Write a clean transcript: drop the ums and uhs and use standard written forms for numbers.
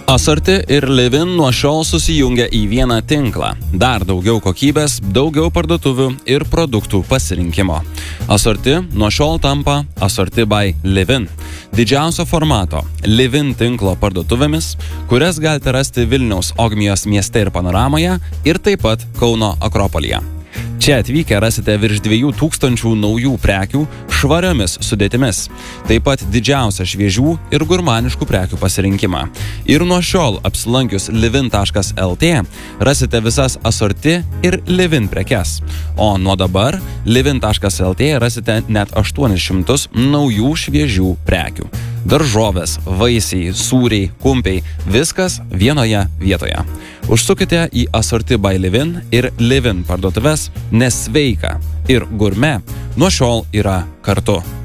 Assorti ir Livin nuo šiol susijungia į vieną tinklą. Dar daugiau kokybės, daugiau parduotuvių ir produktų pasirinkimo. Assorti nuo šiol tampa Assorti by Livin. Didžiausio formato Livin tinklo parduotuvėmis, kurias galite rasti Vilniaus Ogmijos mieste ir Panoramoje ir taip pat Kauno Akropolyje. Čia atvykę rasite virš 2000 naujų prekių švariomis sudėtimis. Taip pat didžiausią šviežių ir gurmaniškų prekių pasirinkimą. Ir nuo šiol apsilankius livin.lt rasite visas Assorti ir Livin prekes. O nuo dabar livin.lt rasite net 800 naujų šviežių prekių. Daržovės, vaisiai, sūriai, kumpiai – viskas vienoje vietoje. Užsukite į Assorti by Livin ir Livin parduotuves, nes sveika ir gurme nuo šiol yra kartu.